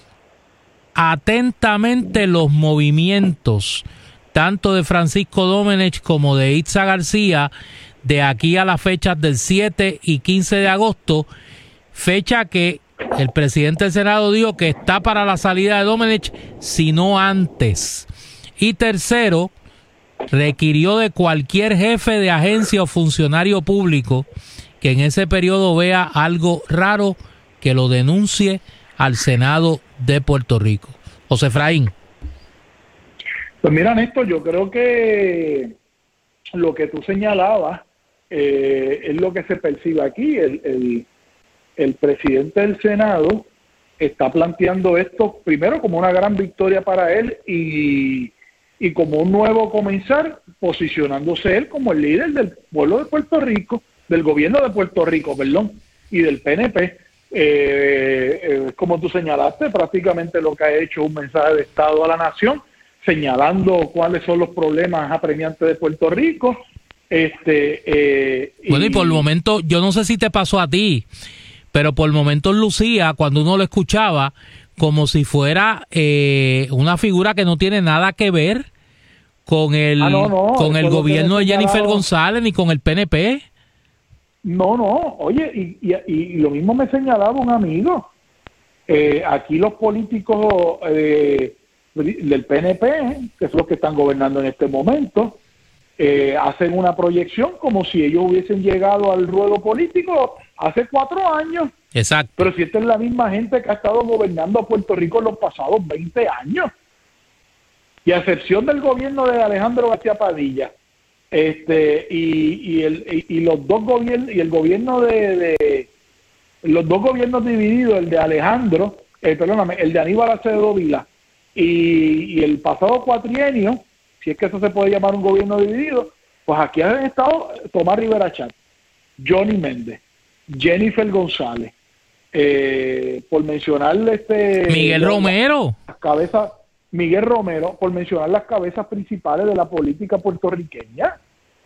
Speaker 2: atentamente los movimientos tanto de Francisco Domenech como de Itza García de aquí a las fechas del siete y quince de agosto, fecha que el presidente del Senado dijo que está para la salida de Domenech, si no antes. Y tercero, requirió de cualquier jefe de agencia o funcionario público que en ese periodo vea algo raro, que lo denuncie al Senado de Puerto Rico. José Efraín.
Speaker 1: Pues mira, Néstor, yo creo que lo que tú señalabas eh, es lo que se percibe aquí. El, el, el presidente del Senado está planteando esto primero como una gran victoria para él y, y como un nuevo comenzar, posicionándose él como el líder del pueblo de Puerto Rico, del gobierno de Puerto Rico, perdón, y del P N P. Eh, eh, como tú señalaste, prácticamente lo que ha hecho es un mensaje de Estado a la nación, señalando cuáles son los problemas apremiantes de Puerto Rico. Este, eh,
Speaker 2: bueno, y, y por el momento, yo no sé si te pasó a ti, pero por el momento lucía, cuando uno lo escuchaba, como si fuera eh, una figura que no tiene nada que ver con el, ah, no, no, con el gobierno de Jennifer González ni con el P N P.
Speaker 1: No, no, oye, y, y, y lo mismo me señalaba un amigo. Eh, aquí los políticos eh, del P N P, que son los que están gobernando en este momento, eh, hacen una proyección como si ellos hubiesen llegado al ruedo político hace cuatro años.
Speaker 2: Exacto.
Speaker 1: Pero si esta es la misma gente que ha estado gobernando a Puerto Rico en los pasados veinte años. Y a excepción del gobierno de Alejandro García Padilla, este y, y el y, y los dos gobiernos y el gobierno de, de los dos gobiernos divididos, el de Alejandro, eh, perdóname, el de Aníbal Acevedo Vilá y, y el pasado cuatrienio, si es que eso se puede llamar un gobierno dividido, pues aquí han estado Tomás Rivera Schatz, Johnny Méndez, Jennifer González, eh, por mencionarle este
Speaker 2: Miguel
Speaker 1: las,
Speaker 2: Romero,
Speaker 1: las cabezas Miguel Romero, por mencionar las cabezas principales de la política puertorriqueña.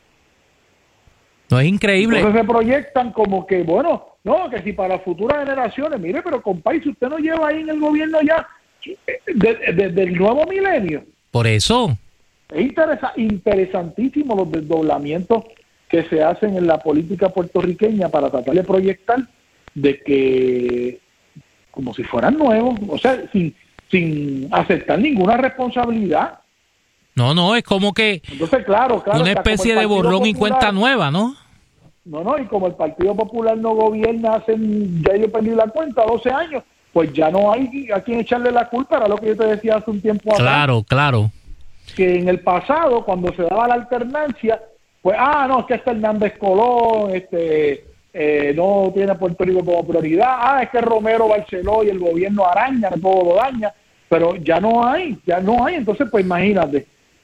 Speaker 2: No, es increíble.
Speaker 1: Entonces se proyectan como que, bueno, no, que si para futuras generaciones, mire, pero compadre, si usted no lleva ahí en el gobierno ya desde de, de, el nuevo milenio.
Speaker 2: Por eso.
Speaker 1: Es interesa, interesantísimo los desdoblamientos que se hacen en la política puertorriqueña para tratar de proyectar de que, como si fueran nuevos, o sea, sin sin aceptar ninguna responsabilidad.
Speaker 2: No, no, es como que
Speaker 1: entonces, claro, claro,
Speaker 2: una especie de borrón Popular, y cuenta nueva, ¿no?
Speaker 1: No, no, y como el Partido Popular no gobierna hace, ya yo perdí la cuenta, doce años, pues ya no hay a quien echarle la culpa, era lo que yo te decía hace un tiempo atrás.
Speaker 2: Claro, claro.
Speaker 1: Que en el pasado, cuando se daba la alternancia, pues, ah, no, es que este Hernández Colón, este... Eh, no tiene a Puerto Rico como prioridad, ah, es que Romero Barceló y el gobierno araña, todo lo daña, pero ya no hay, ya no hay, entonces pues imagínate,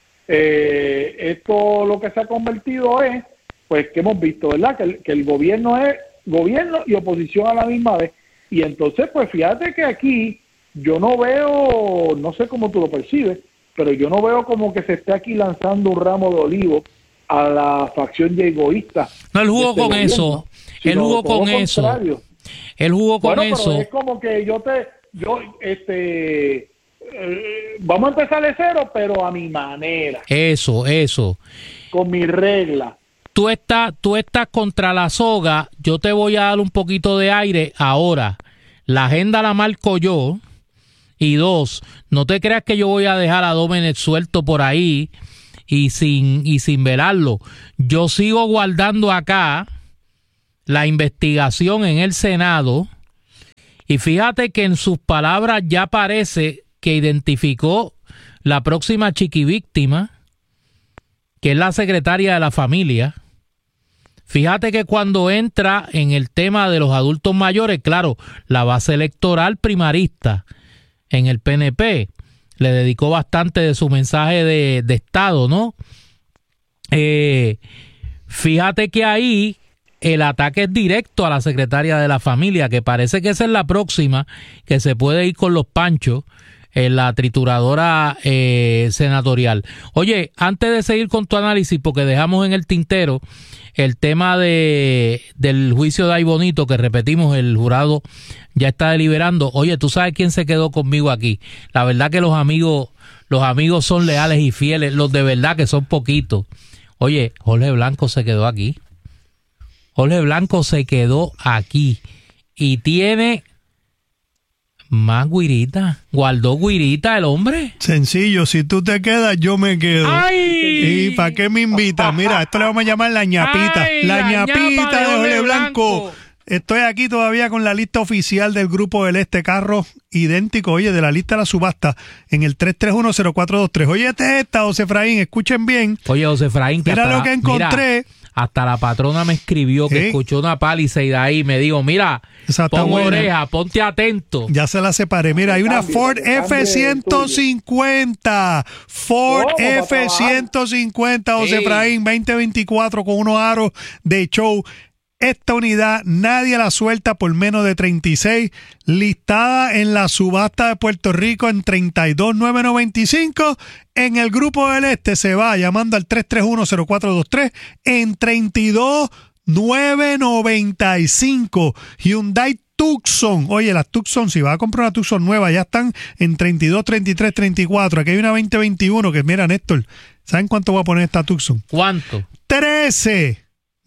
Speaker 1: eh, esto lo que se ha convertido es, pues que hemos visto, ¿verdad? Que el, que el gobierno es gobierno y oposición a la misma vez, y entonces pues fíjate que aquí yo no veo, no sé cómo tú lo percibes, pero yo no veo como que se esté aquí lanzando un ramo de olivo a la facción ya egoísta.
Speaker 2: No, él jugó este con gobierno, eso. Él jugó con eso.
Speaker 1: Contrario.
Speaker 2: Él jugó con
Speaker 1: bueno,
Speaker 2: eso.
Speaker 1: Pero es como que yo te, yo, este, eh, vamos a empezar de cero, pero a mi manera.
Speaker 2: Eso, eso.
Speaker 1: Con mi regla.
Speaker 2: Tú estás, tú estás contra la soga. Yo te voy a dar un poquito de aire ahora. La agenda la marco yo. Y dos, no te creas que yo voy a dejar a Domenech suelto por ahí y sin, y sin velarlo. Yo sigo guardando acá la investigación en el Senado y fíjate que en sus palabras ya parece que identificó la próxima chiquivíctima, que es la secretaria de la familia. Fíjate que cuando entra en el tema de los adultos mayores, claro, la base electoral primarista en el P N P le dedicó bastante de su mensaje de, de Estado, ¿no? Eh, fíjate que ahí el ataque es directo a la secretaria de la familia, que parece que esa es la próxima que se puede ir con los panchos en la trituradora eh, senatorial. Oye, antes de seguir con tu análisis, porque dejamos en el tintero el tema de del juicio de Ay Bonito, que repetimos, el jurado ya está deliberando. Oye, ¿tú sabes quién se quedó conmigo aquí? La verdad que los amigos, los amigos son leales y fieles, los de verdad que son poquitos. Oye, Jorge Blanco se quedó aquí. Jorge Blanco se quedó aquí y tiene más guirita, guardó guirita el hombre.
Speaker 16: Sencillo, si tú te quedas, yo me quedo.
Speaker 2: ¡Ay!
Speaker 16: ¿Y para qué me invitas? Mira, esto le vamos a llamar la ñapita.
Speaker 2: ¡Ay,
Speaker 16: la,
Speaker 2: la
Speaker 16: ñapita
Speaker 2: ñapa
Speaker 16: de
Speaker 2: de
Speaker 16: Jorge
Speaker 2: Jorge
Speaker 16: Blanco.
Speaker 2: Blanco!
Speaker 16: Estoy aquí todavía con la lista oficial del Grupo del Este, carro idéntico, oye, de la lista de la subasta, en el tres tres uno cero cuatro dos tres. Oye, este es esta, José Efraín, escuchen bien.
Speaker 2: Oye, José Efraín, que
Speaker 16: mira
Speaker 2: hasta
Speaker 16: lo que encontré.
Speaker 2: Mira, hasta la patrona me escribió que
Speaker 16: ¿Sí?
Speaker 2: escuchó una Palisade ahí y me dijo, mira,
Speaker 16: Esa está
Speaker 2: pon
Speaker 16: buena.
Speaker 2: oreja, ponte atento.
Speaker 16: Ya se la separé. Mira, hay una Ford F ciento cincuenta. Ford
Speaker 1: Oh,
Speaker 16: F ciento cincuenta, José
Speaker 2: Sí.
Speaker 16: Efraín, veinte veinticuatro, con unos aros de show. Esta unidad nadie la suelta por menos de treinta y seis, listada en la subasta de Puerto Rico en treinta y dos mil novecientos noventa y cinco. En el Grupo del Este se va llamando al tres tres uno cero cuatro dos tres en treinta y dos mil novecientos noventa y cinco. Hyundai Tucson. Oye, las Tucson, si vas a comprar una Tucson nueva, ya están en treinta y dos, treinta y tres, treinta y cuatro. Aquí hay una veinte veintiuno que, mira, Néstor, ¿saben cuánto va a poner esta Tucson?
Speaker 2: ¿Cuánto?
Speaker 16: trece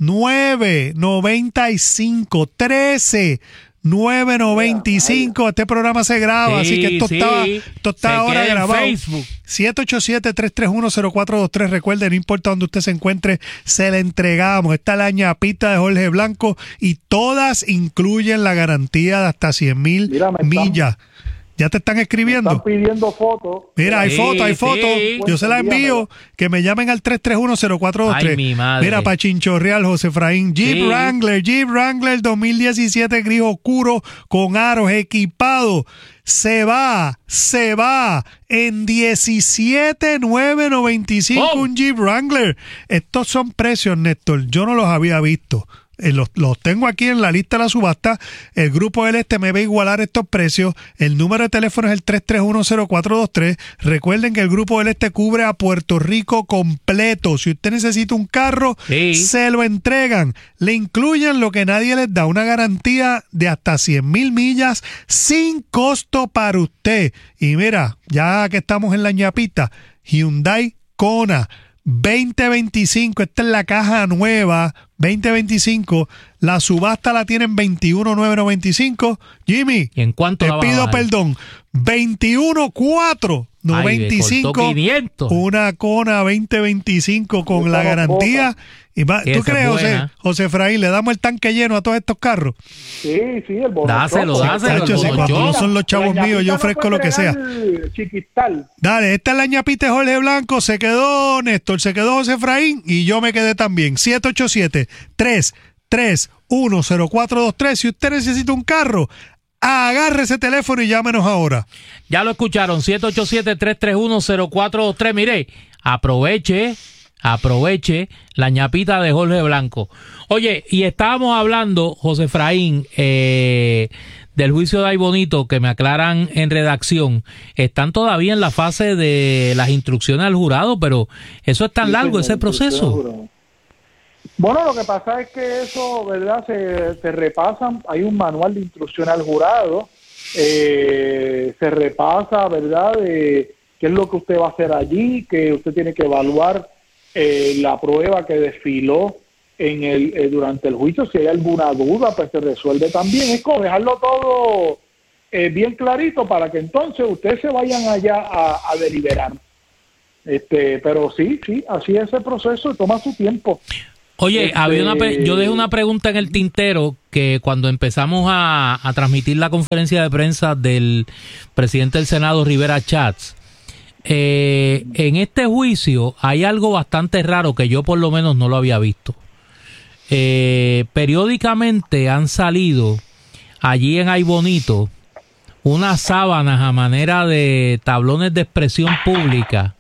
Speaker 16: nueve noventa y cinco. trece nueve noventa y cinco. Este programa se graba,
Speaker 2: Sí,
Speaker 16: así que esto
Speaker 2: sí.
Speaker 16: está, esto está
Speaker 2: Se
Speaker 16: ahora
Speaker 2: queda en
Speaker 16: grabado.
Speaker 2: Facebook.
Speaker 16: siete ocho siete, tres tres uno, cero cuatro dos tres. Recuerde, no importa donde usted se encuentre, se le entregamos. Esta es la ñapita de Jorge Blanco y todas incluyen la garantía de hasta cien mil
Speaker 1: Mira, me están-
Speaker 16: millas. ¿Ya te están escribiendo?
Speaker 1: Están pidiendo fotos.
Speaker 16: Mira, hay
Speaker 2: Sí,
Speaker 16: fotos, hay
Speaker 2: sí.
Speaker 16: fotos. Yo se la envío. Que me llamen al tres tres uno cero cuatro dos tres.
Speaker 2: Ay, mi madre.
Speaker 16: Mira, para chinchorreal, José Efraín. Jeep
Speaker 2: Sí.
Speaker 16: Wrangler, Jeep Wrangler dos mil diecisiete, gris oscuro, con aros, equipado. Se va, se va en diecisiete mil novecientos noventa y cinco
Speaker 2: Oh.
Speaker 16: un Jeep Wrangler. Estos son precios, Néstor. Yo no los había visto. Eh, Los, los tengo aquí en la lista de la subasta. El Grupo del Este me va a igualar estos precios. El número de teléfono es el tres tres uno cero cuatro dos tres. Recuerden que el Grupo del Este cubre a Puerto Rico completo. Si usted necesita un carro,
Speaker 2: Sí.
Speaker 16: se lo entregan. Le incluyen lo que nadie les da, una garantía de hasta cien mil millas sin costo para usted. Y mira, ya que estamos en la ñapita, Hyundai Kona veinte veinticinco, esta es la caja nueva, veinte veinticinco, la subasta la tienen veintiuno mil novecientos noventa y cinco. Jimmy,
Speaker 2: ¿Y en cuánto
Speaker 16: te
Speaker 2: la van a
Speaker 16: pido
Speaker 2: bajar?
Speaker 16: perdón, veintiuno mil cuatrocientos noventa y cinco,
Speaker 2: Ay, me costó quinientos.
Speaker 16: una Kona veinte veinticinco con
Speaker 1: Yo
Speaker 16: la
Speaker 1: tengo
Speaker 16: garantía. Y va-
Speaker 2: Sí,
Speaker 16: ¿Tú
Speaker 2: esa es
Speaker 16: crees, José,
Speaker 2: buena.
Speaker 16: José Efraín, le damos el tanque lleno a todos estos carros?
Speaker 1: Sí, sí, el bono.
Speaker 2: Dáselo,
Speaker 1: choco.
Speaker 2: dáselo,
Speaker 16: Chacho,
Speaker 2: el
Speaker 16: si
Speaker 2: bono
Speaker 16: cuando
Speaker 2: choco.
Speaker 16: no son los chavos
Speaker 1: La
Speaker 16: míos, yo
Speaker 1: ñapita
Speaker 16: ofrezco
Speaker 1: no
Speaker 16: lo que
Speaker 1: puede
Speaker 16: sea.
Speaker 1: entregar Chiquistal.
Speaker 16: Dale, esta es la ñapita de Jorge Blanco. Se quedó Néstor, se quedó José Efraín y yo me quedé también. siete ocho siete, tres tres uno cero cuatro dos tres. Si usted necesita un carro, agarre ese teléfono y llámenos ahora.
Speaker 2: Ya lo escucharon, siete ocho siete, tres tres uno, cero cuatro dos tres. Mire, aproveche, aproveche la ñapita de Jorge Blanco. Oye, y estábamos hablando, José Efraín, eh, del juicio de Ay Bonito, que me aclaran en redacción. Están todavía en la fase de las instrucciones al jurado, pero eso es tan
Speaker 1: Sí,
Speaker 2: largo,
Speaker 1: señor,
Speaker 2: ese proceso.
Speaker 1: seguro. Bueno, lo que pasa es que eso, ¿verdad? Se, se repasan, hay un manual de instrucción al jurado, eh, se repasa, ¿verdad? De qué es lo que usted va a hacer allí, que usted tiene que evaluar eh, la prueba que desfiló en el eh, durante el juicio. Si hay alguna duda, pues se resuelve también. Es como dejarlo todo eh, bien clarito para que entonces ustedes se vayan allá a, a deliberar. Este, pero sí, sí, así es el proceso, toma su tiempo.
Speaker 2: Oye,
Speaker 1: Este,
Speaker 2: había una pe- yo dejé una pregunta en el tintero que cuando empezamos a, a transmitir la conferencia de prensa del presidente del Senado, Rivera Chats, eh, en este juicio hay algo bastante raro que yo por lo menos no lo había visto. Eh, periódicamente han salido allí en Ay Bonito unas sábanas a manera de tablones de expresión pública.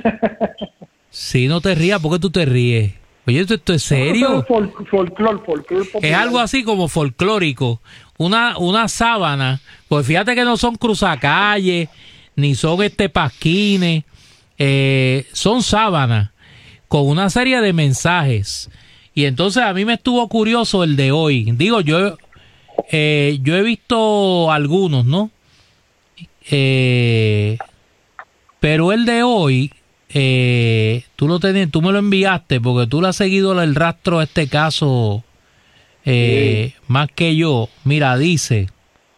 Speaker 2: Si no te rías, ¿por qué tú te ríes? Oye, ¿esto, esto es serio?
Speaker 1: Fol, folclor, folclor
Speaker 2: Es algo así como folclórico. Una, una sábana, pues fíjate que no son cruzacalles, ni son este pasquines, eh, son sábanas con una serie de mensajes. Y entonces a mí me estuvo curioso el de hoy. Digo, yo, eh, yo he visto algunos, ¿no? Eh, pero el de hoy, eh, tú lo tenías, tú me lo enviaste porque tú le has seguido el rastro a este caso eh, sí. más que yo. Mira, dice,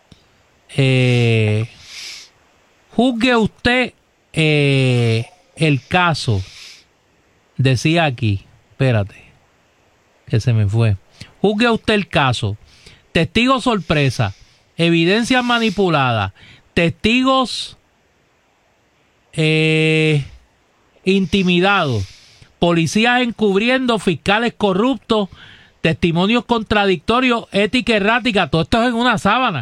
Speaker 2: eh, juzgue usted eh, el caso, decía aquí, espérate, que se me fue. Juzgue usted el caso. Testigos sorpresa, evidencias manipuladas, testigos eh, intimidados, policías encubriendo, fiscales corruptos, testimonios contradictorios, ética errática, todo esto es en una sábana.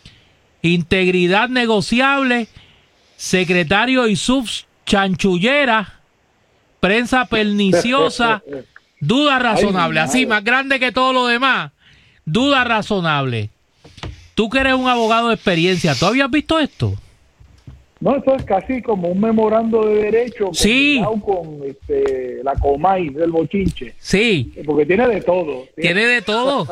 Speaker 2: Integridad negociable, secretario y subs chanchullera, prensa perniciosa, duda razonable,
Speaker 1: Ay,
Speaker 2: así, más grande que todo lo demás, duda razonable. Tú que eres un abogado de experiencia, ¿tú habías visto esto?
Speaker 1: No, esto es casi como un memorando de derecho
Speaker 2: sí.
Speaker 1: con este, la Comay del bochinche.
Speaker 2: Sí.
Speaker 1: Porque tiene de todo.
Speaker 2: Tiene de todo.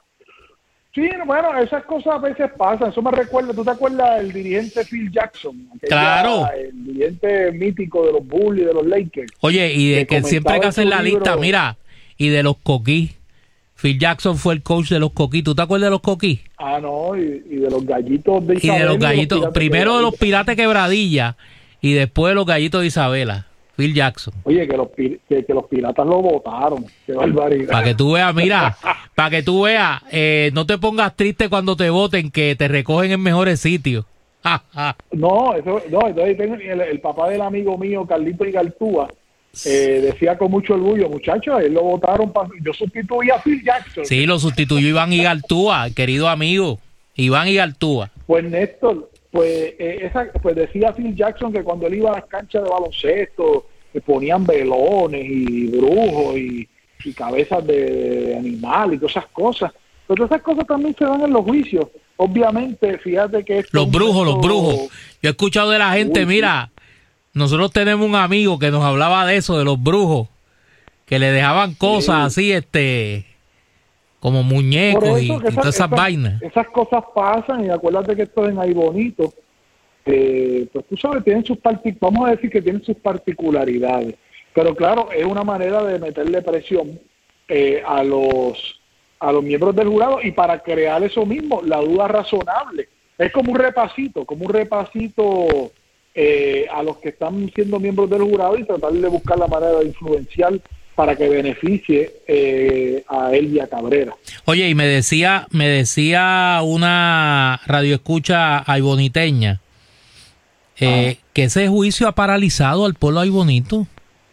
Speaker 1: Sí, bueno, esas cosas a veces pasan. Eso me recuerda, ¿tú te acuerdas del dirigente Phil Jackson?
Speaker 2: Claro.
Speaker 1: El dirigente mítico de los Bulls y de los Lakers.
Speaker 2: Oye, y de que, que siempre hay que hacer la libro, lista, mira, y de los Coquí. Phil Jackson fue el coach de los Coquí. ¿Tú te acuerdas de los Coquí?
Speaker 1: Ah, no, y, y de los gallitos de
Speaker 2: Isabela. Y de los gallitos, de los primero de los Pirates Quebradilla y después de los gallitos de Isabela. Phil Jackson.
Speaker 1: Oye, que los, que, que los piratas lo votaron. Qué barbaridad.
Speaker 2: Para que tú veas, mira, para que tú veas, eh, no te pongas triste cuando te voten, que te recogen en mejores sitios.
Speaker 1: no, eso, no, entonces el, el papá del amigo mío, Carlito Igartúa, eh, decía con mucho orgullo, muchachos, él lo votaron para... Yo sustituí a Phil Jackson.
Speaker 2: Sí, lo sustituyó Iván Igartúa, querido amigo. Iván Igartúa.
Speaker 1: Pues Néstor, pues, eh, esa, pues decía Phil Jackson que cuando él iba a las canchas de baloncesto le ponían velones y brujos y, y cabezas de, de animal y todas esas cosas. Pero esas cosas también se dan en los juicios. Obviamente, fíjate que...
Speaker 2: Los brujos, los brujos. Yo he escuchado de la gente, Uy, mira, nosotros tenemos un amigo que nos hablaba de eso, de los brujos, que le dejaban cosas sí. así, este... como muñecos y, y todas esas, esas vainas.
Speaker 1: Esas cosas pasan y acuérdate que esto es en Ay Bonito. Eh, pues tú sabes, tienen sus partic- vamos a decir que tienen sus particularidades. Pero claro, es una manera de meterle presión eh, a los a los miembros del jurado y para crear eso mismo, la duda razonable. Es como un repasito, como un repasito eh, a los que están siendo miembros del jurado y tratar de buscar la manera de influenciar para que beneficie eh, a Elvia Cabrera.
Speaker 2: Oye, y me decía, me decía una radioescucha ayboniteña eh, ah. que ese juicio ha paralizado al pueblo aybonito.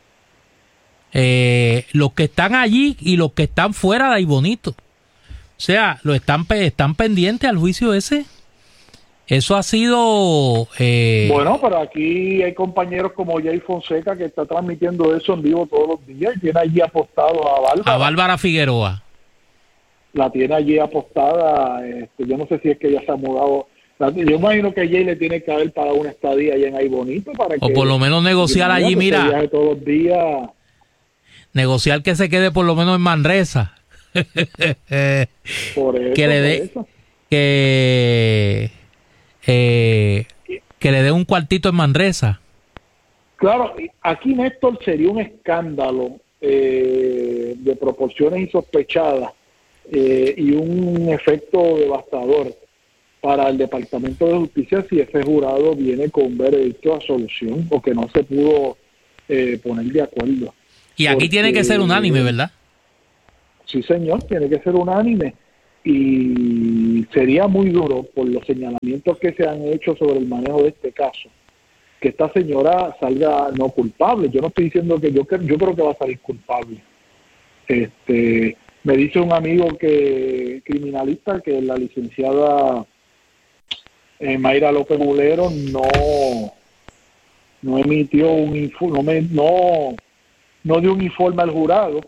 Speaker 2: Eh, los que están allí y los que están fuera de Aybonito. O sea, lo están, están pendientes al juicio ese. Eso ha sido... Eh...
Speaker 1: Bueno, pero aquí hay compañeros como Jay Fonseca que está transmitiendo eso en vivo todos los días y tiene allí apostado a Bárbara.
Speaker 2: A Bárbara Figueroa.
Speaker 1: La tiene allí apostada. Este, yo no sé si es que ya se ha mudado. Yo imagino que Jay le tiene que haber para una estadía allá en Aybonito. Para
Speaker 2: o
Speaker 1: que,
Speaker 2: por lo menos negociar allí, mira.
Speaker 1: Todos los días.
Speaker 2: Negociar que se quede por lo menos en Manresa.
Speaker 1: por eso,
Speaker 2: que le dé... Que... Eh, que le dé un cuartito en Manresa.
Speaker 1: Claro, aquí Néstor sería un escándalo eh, de proporciones insospechadas eh, y un efecto devastador para el Departamento de Justicia si ese jurado viene con veredicto a solución o que no se pudo eh, poner de acuerdo.
Speaker 2: Y aquí
Speaker 1: Porque,
Speaker 2: tiene que ser unánime, ¿verdad?
Speaker 1: Sí, señor, tiene que ser unánime. Y sería muy duro, por los señalamientos que se han hecho sobre el manejo de este caso, que esta señora salga no culpable. Yo no estoy diciendo que yo, yo creo que va a salir culpable. Este, me dice un amigo que criminalista que la licenciada eh, Mayra López Mulero no no emitió un info, no, me, no no dio un informe al jurado.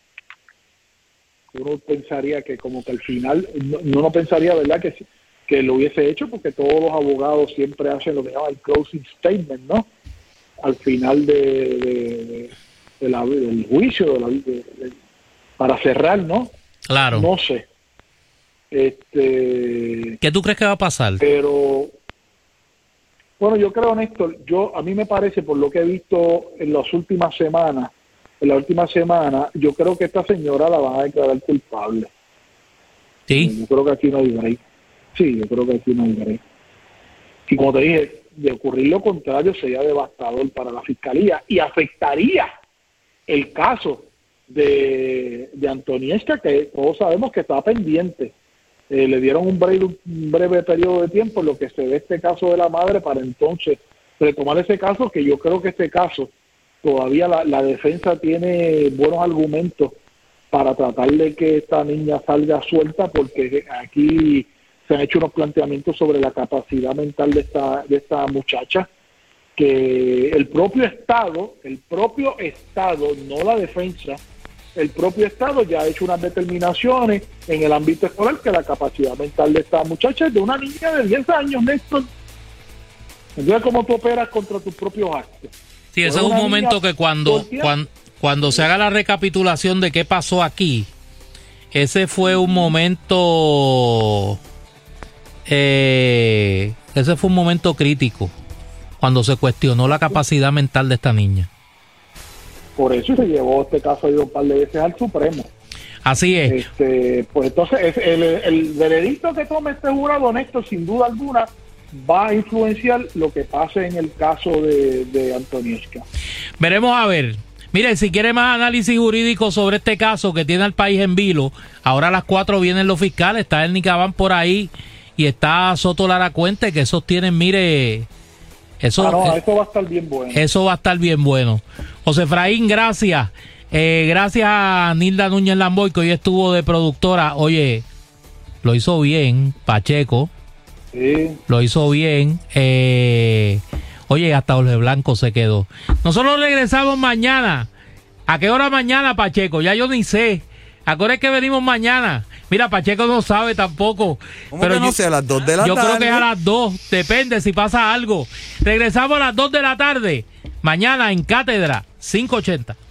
Speaker 1: Uno pensaría que como que al final, no, uno pensaría, ¿verdad?, que, que lo hubiese hecho, porque todos los abogados siempre hacen lo que llaman el closing statement, ¿no? Al final de, de, de, de la, del juicio, de la, de, de, para cerrar, ¿no?
Speaker 2: Claro.
Speaker 1: No sé. Este,
Speaker 2: ¿Qué tú crees que va a pasar?
Speaker 1: Pero, bueno, yo creo, Néstor, yo, a mí me parece, por lo que he visto en las últimas semanas, en la última semana, yo creo que esta señora la van a declarar culpable.
Speaker 2: Sí.
Speaker 1: Yo creo que aquí no hay break. Sí, yo creo que aquí no hay break. Y como te dije, de ocurrir lo contrario sería devastador para la fiscalía y afectaría el caso de, de Antoniesca, que todos sabemos que está pendiente. Eh, le dieron un breve, un breve periodo de tiempo en lo que se ve este caso de la madre para entonces retomar ese caso, que yo creo que este caso todavía la, la defensa tiene buenos argumentos para tratar de que esta niña salga suelta, porque aquí se han hecho unos planteamientos sobre la capacidad mental de esta de esta muchacha, que el propio Estado, el propio Estado, no la defensa, el propio Estado ya ha hecho unas determinaciones en el ámbito escolar que la capacidad mental de esta muchacha es de una niña de diez años, Néstor. Entonces, ¿cómo tú operas contra tus propios actos?
Speaker 2: Sí, ese es un momento que cuando, cuando, cuando se haga la recapitulación de qué pasó aquí, ese fue un momento, eh, ese fue un momento crítico, cuando se cuestionó la capacidad mental de esta niña.
Speaker 1: Por eso se llevó este caso a ir un par de veces al Supremo.
Speaker 2: Así es.
Speaker 1: Este, pues entonces es el, el veredicto que tome este jurado, Néstor, sin duda alguna, va a influenciar lo que pase en el caso de, de Antoniesca.
Speaker 2: Veremos a ver. Mire, si quiere más análisis jurídico sobre este caso que tiene al país en vilo, ahora a las cuatro vienen los fiscales, está el Nicabán por ahí y está Soto Lara Cuente, que esos tienen, mire, eso,
Speaker 1: ah, no,
Speaker 2: eh,
Speaker 1: eso va a estar bien bueno.
Speaker 2: Eso va a estar bien bueno. José Efraín, gracias. Eh, gracias a Nilda Núñez Lamboy, que hoy estuvo de productora. Oye, lo hizo bien, Pacheco.
Speaker 1: Sí.
Speaker 2: Lo hizo bien. Eh, oye, hasta Jorge Blanco se quedó. Nosotros regresamos mañana. ¿A qué hora mañana, Pacheco? Ya yo ni sé. ¿A qué hora es que venimos mañana? Mira, Pacheco no sabe tampoco.
Speaker 17: ¿Cómo
Speaker 2: pero
Speaker 17: que no
Speaker 2: yo,
Speaker 17: sé? A las dos de la
Speaker 2: yo
Speaker 17: tarde.
Speaker 2: Yo creo que es a las dos. Depende si pasa algo. Regresamos a las dos de la tarde. Mañana en Cátedra cinco ochenta.